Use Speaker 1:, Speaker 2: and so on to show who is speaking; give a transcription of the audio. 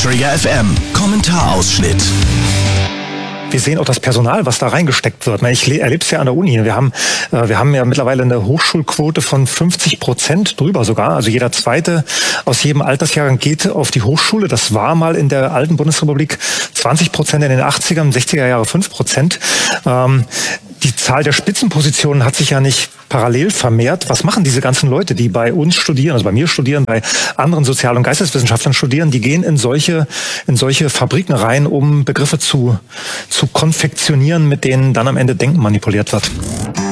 Speaker 1: Trigger FM Kommentarausschnitt.
Speaker 2: Wir sehen auch das Personal, was da reingesteckt wird. Ich erlebe es ja an der Uni. Wir haben ja mittlerweile eine Hochschulquote von 50% drüber sogar. Also jeder Zweite aus jedem Altersjahrgang geht auf die Hochschule. Das war mal in der alten Bundesrepublik 20%, in den 80ern, 60er Jahre 5%. Die Zahl der Spitzenpositionen hat sich ja nicht parallel vermehrt. Was machen diese ganzen Leute, die bei uns studieren, also bei mir studieren, bei anderen Sozial- und Geisteswissenschaftlern studieren? Die gehen in solche Fabriken rein, um Begriffe zu konfektionieren, mit denen dann am Ende Denken manipuliert wird.